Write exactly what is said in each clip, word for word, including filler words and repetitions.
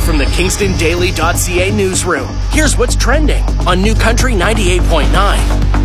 from the Kingston Daily dot C A newsroom. Here's what's trending on New Country ninety-eight point nine.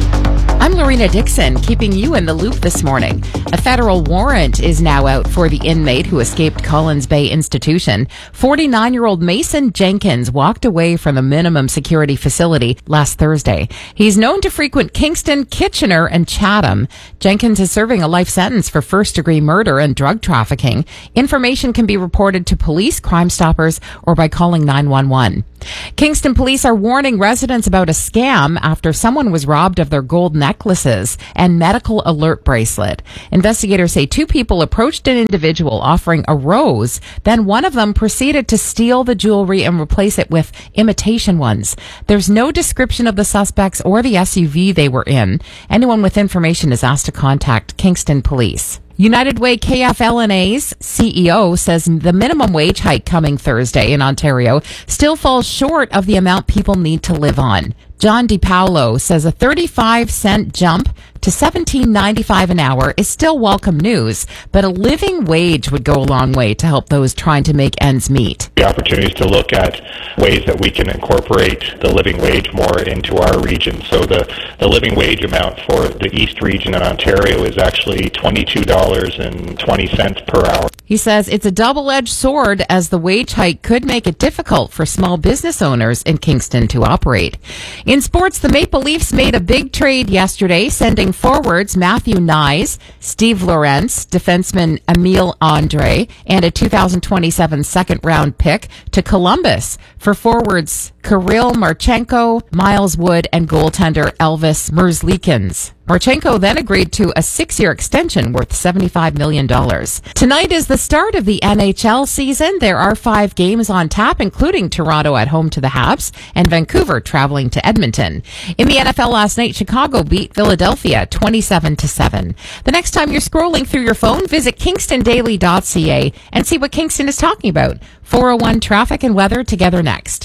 I'm Lorena Dixon, keeping you in the loop this morning. A federal warrant is now out for the inmate who escaped Collins Bay Institution. forty-nine-year-old Mason Jenkins walked away from a minimum security facility last Thursday. He's known to frequent Kingston, Kitchener, and Chatham. Jenkins is serving a life sentence for first-degree murder and drug trafficking. Information can be reported to police, Crime Stoppers, or by calling nine one one. Kingston police are warning residents about a scam after someone was robbed of their gold necklaces and medical alert bracelet. Investigators say two people approached an individual offering a rose. Then one of them proceeded to steal the jewelry and replace it with imitation ones. There's no description of the suspects or the S U V they were in. Anyone with information is asked to contact Kingston Police. United Way K F L N A's C E O says the minimum wage hike coming Thursday in Ontario still falls short of the amount people need to live on. John DiPaolo says a thirty-five cent jump to seventeen ninety-five an hour is still welcome news, but a living wage would go a long way to help those trying to make ends meet. The opportunities to look at ways that we can incorporate the living wage more into our region. So the, the living wage amount for the East region in Ontario is actually twenty-two dollars and twenty cents per hour. He says it's a double-edged sword as the wage hike could make it difficult for small business owners in Kingston to operate. In sports, the Maple Leafs made a big trade yesterday, sending forwards Matthew Nyes, Steve Lorentz, defenseman Emile Andre, and a two thousand twenty-seven second-round pick to Columbus for forwards Kirill Marchenko, Miles Wood, and goaltender Elvis Merzlikins. Marchenko then agreed to a six-year extension worth seventy-five million dollars. Tonight is the start of the N H L season. There are five games on tap, including Toronto at home to the Habs and Vancouver traveling to Edmonton. In the N F L last night, Chicago beat Philadelphia twenty-seven to seven. The next time you're scrolling through your phone, visit Kingston Daily dot C A and see what Kingston is talking about. four oh one traffic and weather together next.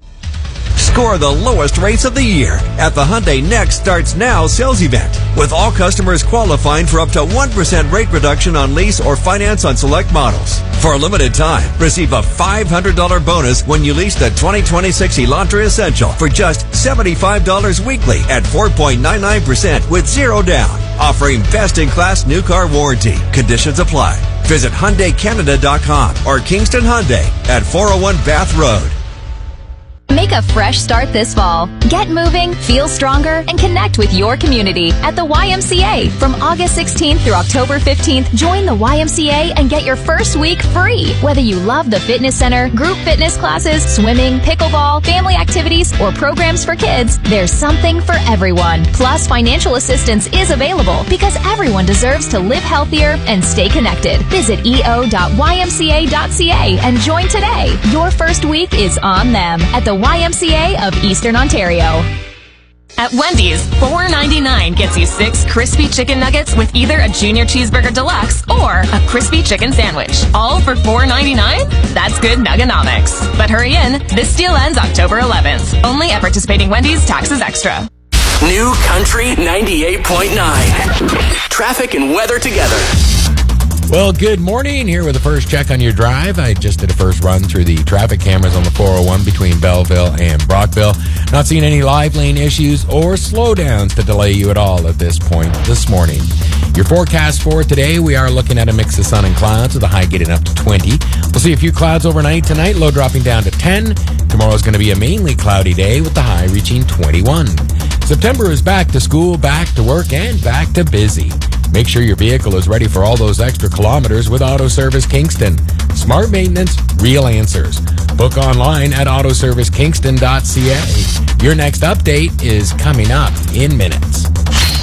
Score the lowest rates of the year at the Hyundai Next Starts Now sales event, with all customers qualifying for up to one percent rate reduction on lease or finance on select models. For a limited time, receive a five hundred dollars bonus when you lease the twenty twenty-six Elantra Essential for just seventy-five dollars weekly at four point nine nine percent with zero down. Offering best-in-class new car warranty. Conditions apply. Visit Hyundai Canada dot com or Kingston Hyundai at four oh one Bath Road. Make a fresh start this fall. Get moving, feel stronger, and connect with your community at the Y M C A. From August sixteenth through October fifteenth, join the Y M C A and get your first week free. Whether you love the fitness center, group fitness classes, swimming, pickleball, family activities, or programs for kids, there's something for everyone. Plus, financial assistance is available because everyone deserves to live healthier and stay connected. Visit e o dot y m c a dot c a and join today. Your first week is on them at the Y M C A of Eastern Ontario. At Wendy's, four ninety-nine gets you six crispy chicken nuggets with either a junior cheeseburger deluxe or a crispy chicken sandwich. All for four ninety-nine? That's good nuggonomics. But hurry in, this deal ends October eleventh. Only at participating Wendy's, taxes extra. New Country ninety-eight point nine. Traffic and weather together. Well, good morning. Here with the first check on your drive. I just did a first run through the traffic cameras on the four oh one between Belleville and Brockville. Not seeing any live lane issues or slowdowns to delay you at all at this point this morning. Your forecast for today, we are looking at a mix of sun and clouds with a high getting up to twenty. We'll see a few clouds overnight tonight, low dropping down to ten. Tomorrow's going to be a mainly cloudy day with the high reaching twenty-one. September is back to school, back to work, and back to busy. Make sure your vehicle is ready for all those extra kilometers with Auto Service Kingston. Smart maintenance, real answers. Book online at auto service kingston dot c a. Your next update is coming up in minutes.